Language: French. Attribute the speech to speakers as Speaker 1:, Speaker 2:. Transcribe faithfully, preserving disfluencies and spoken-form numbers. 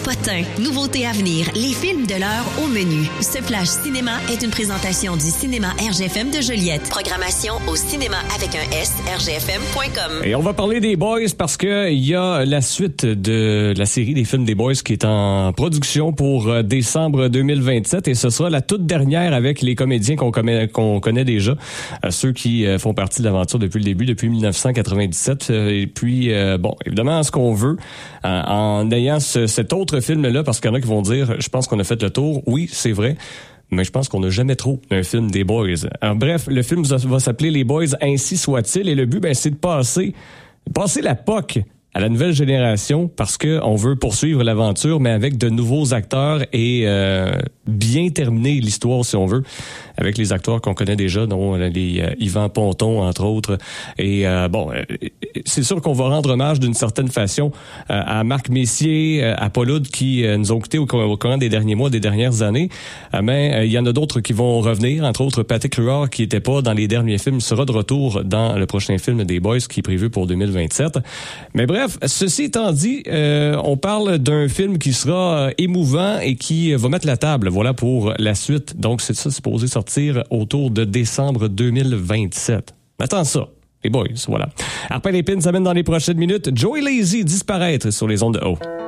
Speaker 1: potins, nouveautés à venir, les films de l'heure au menu. Ce flash cinéma est une présentation du cinéma R G F M de Joliette. Programmation au cinéma avec un S, R G F M point com.
Speaker 2: Et on va parler des Boys parce que il y a la suite de la série des films des Boys qui est en production pour décembre deux mille vingt-sept et ce sera la toute dernière avec les comédiens qu'on connaît, qu'on connaît déjà, ceux qui font partie de l'aventure depuis le début, depuis dix-neuf cent quatre-vingt-dix-sept. Et puis, euh, bon, évidemment, ce qu'on veut, en, en ayant ce, cet autre film-là, parce qu'il y en a qui vont dire, je pense qu'on a fait le tour. Oui, c'est vrai. Mais je pense qu'on n'a jamais trop d'un film des Boys. Alors, bref, le film va s'appeler Les Boys, ainsi soit-il. Et le but, ben, c'est de passer, passer la P O C à la nouvelle génération parce que on veut poursuivre l'aventure, mais avec de nouveaux acteurs et euh, bien terminer l'histoire, si on veut, avec les acteurs qu'on connaît déjà, dont les euh, Yvan Ponton, entre autres. Et euh, bon, euh, c'est sûr qu'on va rendre hommage d'une certaine façon euh, à Marc Messier, euh, à Paul Oud, qui euh, nous ont quittés au, au courant des derniers mois, des dernières années. Euh, mais euh, il y en a d'autres qui vont revenir, entre autres Patrick Huard, qui était pas dans les derniers films, sera de retour dans le prochain film des Boys, qui est prévu pour deux mille vingt-sept. Mais bref, ceci étant dit, euh, on parle d'un film qui sera euh, émouvant et qui va mettre la table, voilà, pour la suite. Donc, c'est ça, c'est supposé sortir autour de décembre deux mille vingt-sept. Attends ça, les Boys, voilà. Après les pins, ça mène dans les prochaines minutes. Joey Lazy disparaître sur les ondes de haut.